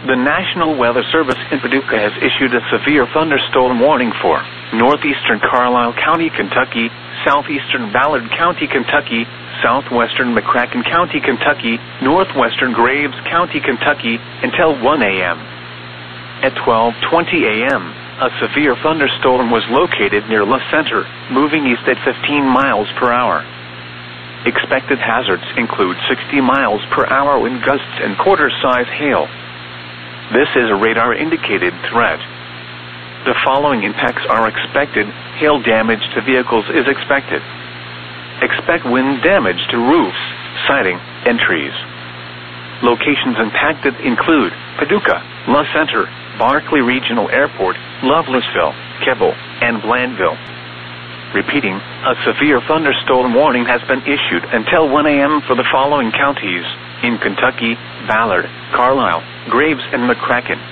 The National Weather Service in Paducah has issued a severe thunderstorm warning for northeastern Carlisle County, Kentucky, southeastern Ballard County, Kentucky, southwestern McCracken County, Kentucky, northwestern Graves County, Kentucky, until 1 a.m. At 12:20 a.m., a severe thunderstorm was located near La Center, moving east at 15 miles per hour. Expected hazards include 60 miles per hour wind gusts and quarter-size hail. This is a radar-indicated threat. The following impacts are expected. Hail damage to vehicles is expected. Expect wind damage to roofs, siding, and trees. Locations impacted include Paducah, La Center, Barkley Regional Airport, Lovelessville, Keble, and Blandville. Repeating, a severe thunderstorm warning has been issued until 1 a.m. for the following counties in Kentucky: Ballard, Carlisle, Graves, and McCracken.